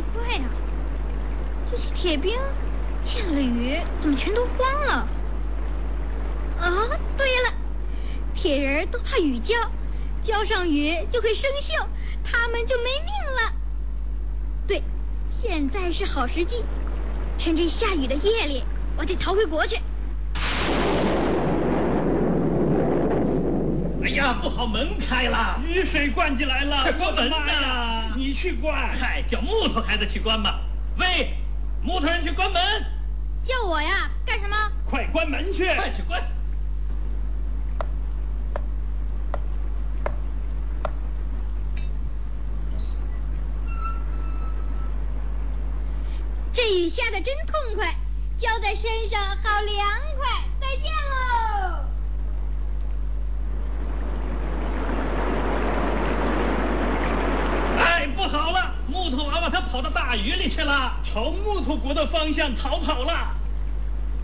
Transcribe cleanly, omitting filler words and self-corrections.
怪啊，这些铁兵见了雨怎么全都慌了？啊，对了，铁人都怕雨浇，浇上雨就会生锈，他们就没命了。对，现在是好时机，趁这下雨的夜里，我得逃回国去。 哎呀，不好，门开了， 雨水灌进来了， 快关门呀！你去关。 嗨，叫木头孩子去关吧。喂，木头人去关门。 叫我呀？干什么？ 快关门去！ 快去关。 这雨下得真痛快，浇在身上好凉快。再见喽！ 哎，不好了，木头娃娃他跑到大雨里去了， 朝木头国的方向逃跑了。